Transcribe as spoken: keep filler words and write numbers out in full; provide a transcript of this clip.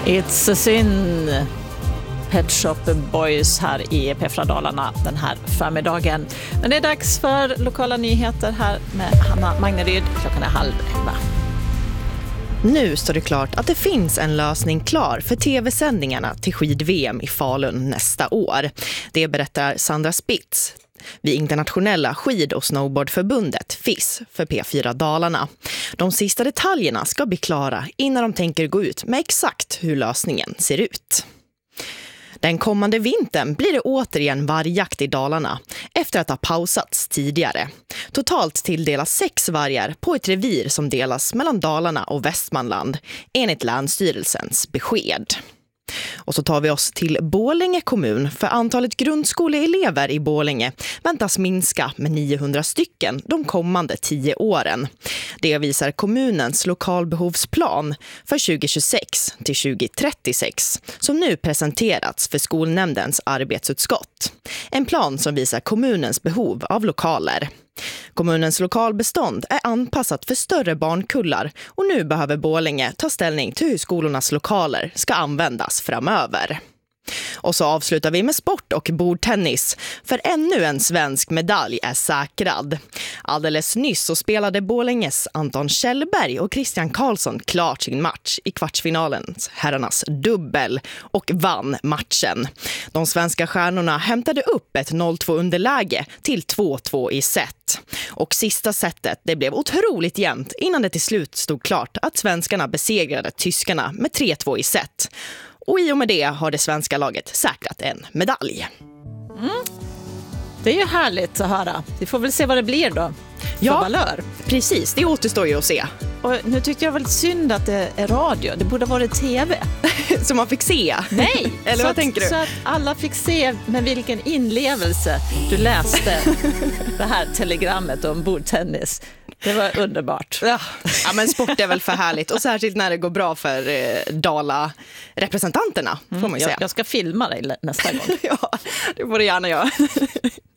It's a sin. Pet Shop Boys här i P fyra Dalarna den här förmiddagen. Men det är dags för lokala nyheter här med Hanna Magneryd. Klockan är halv elva. Nu står det klart att det finns en lösning klar för tv-sändningarna till skid-V M i Falun nästa år. Det berättar Sandra Spitz vid Internationella skid- och snowboardförbundet F I S för P fyra Dalarna. De sista detaljerna ska bli klara innan de tänker gå ut med exakt hur lösningen ser ut. Den kommande vintern blir det återigen vargjakt i Dalarna efter att ha pausats tidigare. Totalt tilldelas sex vargar på ett revir som delas mellan Dalarna och Västmanland enligt Länsstyrelsens besked. Och så tar vi oss till Borlänge kommun, för antalet grundskoleelever i Borlänge väntas minska med niohundra stycken de kommande tio åren. Det visar kommunens lokalbehovsplan för tjugo tjugosex till tjugo trettiosex som nu presenterats för skolnämndens arbetsutskott. En plan som visar kommunens behov av lokaler. Kommunens lokalbestånd är anpassat för större barnkullar och nu behöver Borlänge ta ställning till hur skolornas lokaler ska användas framöver. Och så avslutar vi med sport och bordtennis, för ännu en svensk medalj är säkrad. Alldeles nyss så spelade Borlänges Anton Kjellberg och Christian Karlsson klart sin match i kvartsfinalens herrarnas dubbel och vann matchen. De svenska stjärnorna hämtade upp ett noll två underläge till två två i set. Och sista setet, det blev otroligt jämnt innan det till slut stod klart att svenskarna besegrade tyskarna med tre två i set. Och i och med det har det svenska laget säkrat en medalj. Mm. Det är ju härligt att höra. Vi får väl se vad det blir då. För ja, valör. Precis. Det återstår ju att se. Och nu tyckte jag väl synd att det är radio. Det borde vara tv. Så man fick se? Nej. Eller vad att, tänker du? Så att alla fick se med vilken inlevelse du läste det här telegrammet om bordtennis. Det var underbart. Ja. Ja, men sport är väl för härligt. Och särskilt när det går bra för eh, Dala-representanterna, får man ju mm, säga. Jag, jag ska filma dig nästa gång. Ja, det får du gärna göra.